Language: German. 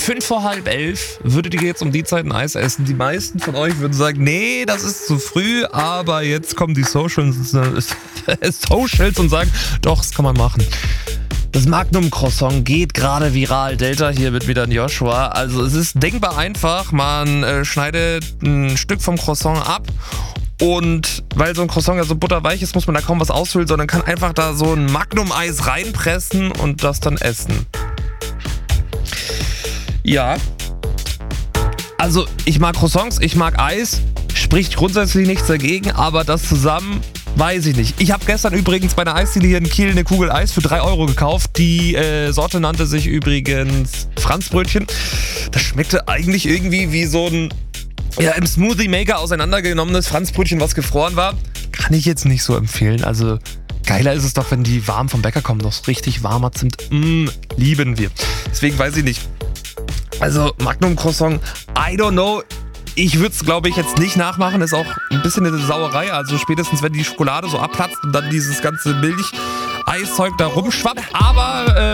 11:05 würdet ihr jetzt um die Zeit ein Eis essen? Die meisten von euch würden sagen, nee, das ist zu früh, aber jetzt kommen die Socials und sagen, doch, das kann man machen. Das Magnum-Croissant geht gerade viral. Delta hier mit wieder ein Joshua. Also es ist denkbar einfach. Man schneidet ein Stück vom Croissant ab und weil so ein Croissant ja so butterweich ist, muss man da kaum was ausfüllen, sondern kann einfach da so ein Magnum-Eis reinpressen und das dann essen. Ja. Also ich mag Croissants, ich mag Eis. Spricht grundsätzlich nichts dagegen, aber das zusammen... Weiß ich nicht. Ich habe gestern übrigens bei einer Eisdiele hier in Kiel eine Kugel Eis für 3 Euro gekauft. Die Sorte nannte sich übrigens Franzbrötchen. Das schmeckte eigentlich irgendwie wie so ein im Smoothie Maker auseinandergenommenes Franzbrötchen, was gefroren war. Kann ich jetzt nicht so empfehlen. Also geiler ist es doch, wenn die warm vom Bäcker kommen. Noch richtig warmer Zimt. Lieben wir. Deswegen weiß ich nicht. Also Magnum Croissant, I don't know. Ich würde es, glaube ich, jetzt nicht nachmachen. Ist auch ein bisschen eine Sauerei. Also spätestens, wenn die Schokolade so abplatzt und dann dieses ganze Milch-Eiszeug da rumschwappt. Aber